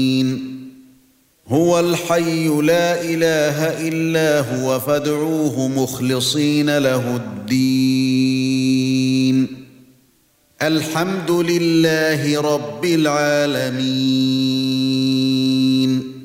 هُوَ الْحَيُّ لَا إِلَٰهَ إِلَّا هُوَ فَادْعُوهُ مُخْلِصِينَ لَهُ الدِّينَ الْحَمْدُ لِلَّهِ رَبِّ الْعَالَمِينَ